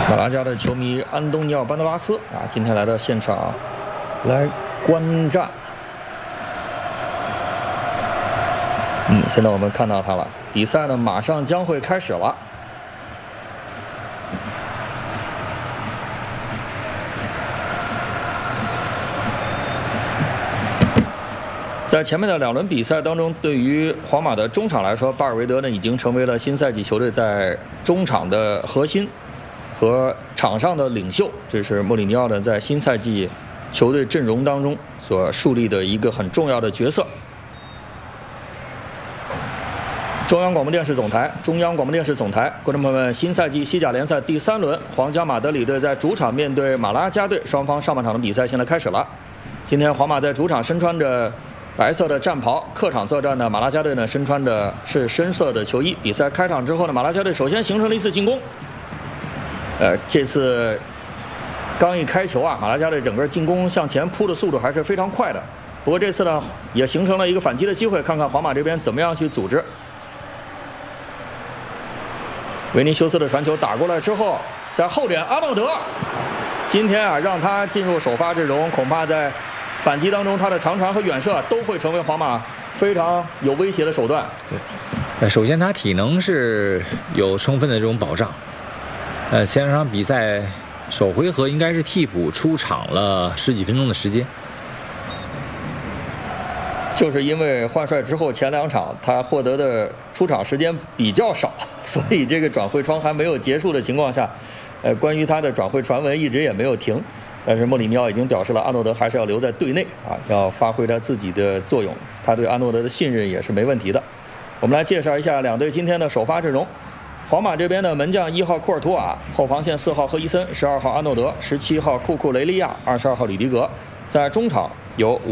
马拉加的球迷安东尼奥·班德拉斯啊，今天来到现场来观战。现在我们看到他了，比赛呢马上将会开始了。在前面的2轮比赛当中，对于皇马的中场来说，巴尔韦德呢已经成为了新赛季球队在中场的核心和场上的领袖，这是莫里尼奥呢在新赛季球队阵容当中所树立的一个很重要的角色。中央广播电视总台，观众朋友们，新赛季西甲联赛第3轮，皇家马德里队在主场面对马拉加队，双方上半场的比赛现在开始了。今天皇马在主场身穿着白色的战袍，客场作战的马拉加队呢身穿的是深色的球衣。比赛开场之后呢，马拉加队首先形成了一次进攻。这次刚一开球啊，马拉加队整个进攻向前扑的速度还是非常快的。不过这次呢，也形成了一个反击的机会，看看皇马这边怎么样去组织。维尼修斯的传球打过来之后，在后点阿诺德，今天啊让他进入首发阵容，恐怕在反击当中他的长传和远射都会成为皇马非常有威胁的手段。 对，首先他体能是有充分的这种保障。前2场比赛首回合应该是替补出场了10几分钟的时间。 就是因为换帅之后前2场他获得的出场时间比较少，所以这个转会窗还没有结束的情况下，关于他的转会传闻一直也没有停。但是莫里尼奥已经表示了，阿诺德还是要留在队内啊，要发挥他自己的作用。他对阿诺德的信任也是没问题的。我们来介绍一下2队今天的首发阵容。皇马这边的门将1号库尔图瓦，后防线4号赫伊森，12号阿诺德，17号库库雷利亚，22号里迪格。在中场有